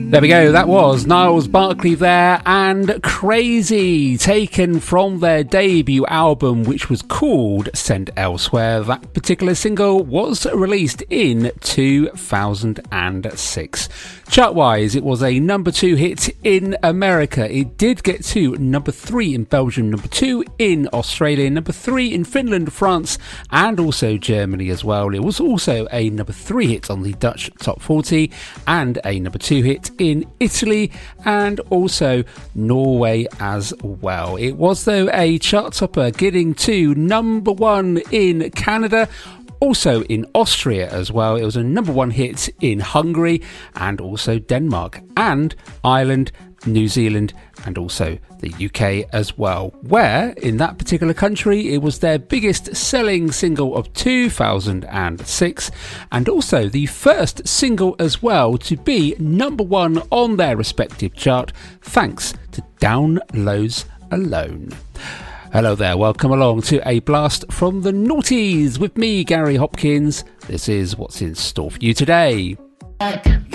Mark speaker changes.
Speaker 1: There we go, that was Niles Barkley there and Crazy, taken from their debut album which was called Sent Elsewhere. That particular single was released in 2006. Chart-wise, it was a number 2 hit in America. It did get to number 3 in Belgium, number 2 in Australia, number 3 in Finland, France and also Germany as well. It was also a number 3 hit on the Dutch Top 40 and a number 2 hit in Italy and also Norway as well. It was though a chart topper, getting to number 1 in Canada, also in Austria as well. It was a number 1 hit in Hungary and also Denmark and Ireland, New Zealand and also the UK as well, where in that particular country it was their biggest selling single of 2006 and also the first single as well to be number 1 on their respective chart, thanks to Down Lows Alone. Hello there, welcome along to a blast from the noughties with me, Gary Hopkins. This is what's in store for you today.